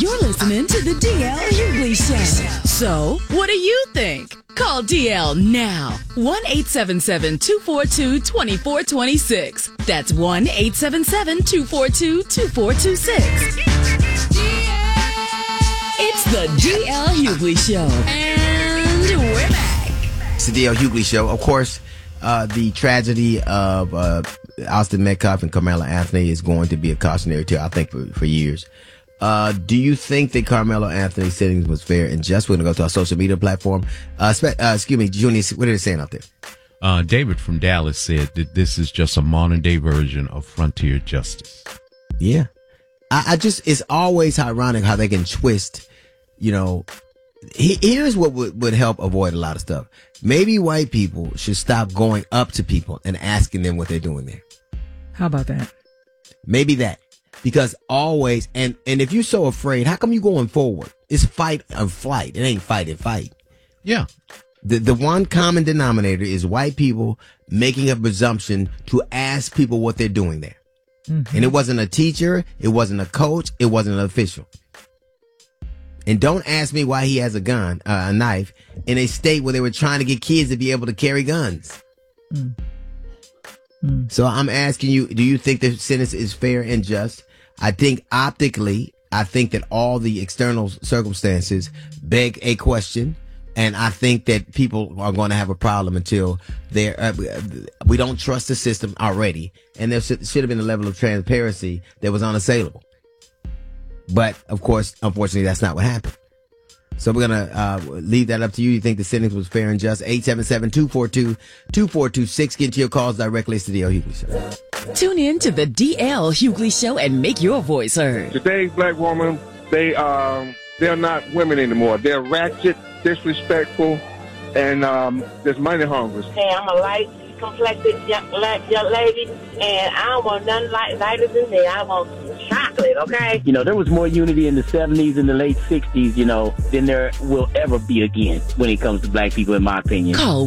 You're listening to the DL Hughley Show. So, what do you think? Call DL now. 1-877-242-2426. That's 1-877-242-2426. It's the DL Hughley Show. And we're back. It's the DL Hughley Show. Of course, the tragedy of Austin Metcalf and Carmelo Anthony is going to be a cautionary tale, I think, for years. Do you think that Carmelo Anthony's sentence was fair and just? We're going to go to our social media platform. Excuse me, Junior, what are they saying out there? David from Dallas said that this is just a modern-day version of frontier justice. Yeah. It's always ironic how they can twist, here's what would help avoid a lot of stuff. Maybe white people should stop going up to people and asking them what they're doing there. How about that? Maybe that. Because always, and if you're so afraid, how come you going forward? It's fight or flight. It ain't fight and fight. Yeah. The one common denominator is white people making a presumption to ask people what they're doing there. Mm-hmm. And it wasn't a teacher, it wasn't a coach, it wasn't an official. And don't ask me why he has a gun, a knife, in a state where they were trying to get kids to be able to carry guns. Mm. Mm. So I'm asking you, do you think the sentence is fair and just? I think optically, that all the external circumstances beg a question. And I think that people are going to have a problem until we don't trust the system already. And there should have been a level of transparency that was unassailable. But, of course, unfortunately, that's not what happened. So we're going to leave that up to you. You think the sentence was fair and just? 877-242-2426. Get to your calls directly to the DL Hughley Show. Tune in to the DL Hughley Show and make your voice heard. Today's black woman, they're not women anymore. They're ratchet, disrespectful, and just money hungry. Hey, I'm a light-complected black young lady, and I don't want nothing lighter than me. I want chocolate, okay? There was more unity in the 70s and the late 60s, than there will ever be again when it comes to black people, in my opinion. Call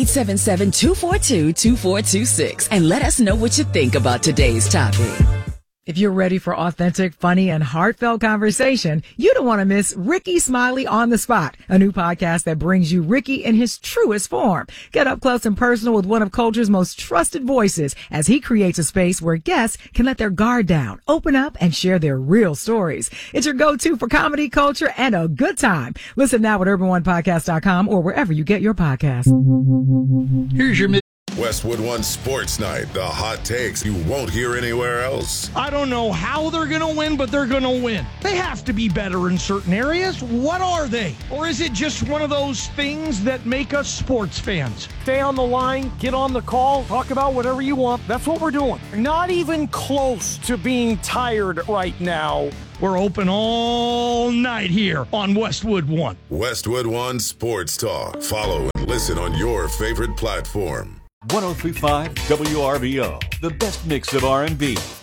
1-877-242-2426 and let us know what you think about today's topic. If you're ready for authentic, funny, and heartfelt conversation, you don't want to miss Ricky Smiley on the Spot, a new podcast that brings you Ricky in his truest form. Get up close and personal with one of culture's most trusted voices as he creates a space where guests can let their guard down, open up, and share their real stories. It's your go-to for comedy, culture, and a good time. Listen now at UrbanOnePodcast.com or wherever you get your podcasts. Here's your Westwood One Sports Night, the hot takes you won't hear anywhere else. I don't know how they're going to win, but they're going to win. They have to be better in certain areas. What are they? Or is it just one of those things that make us sports fans? Stay on the line, get on the call, talk about whatever you want. That's what we're doing. Not even close to being tired right now. We're open all night here on Westwood One. Westwood One Sports Talk. Follow and listen on your favorite platform. 103.5 WRBO, the best mix of R&B,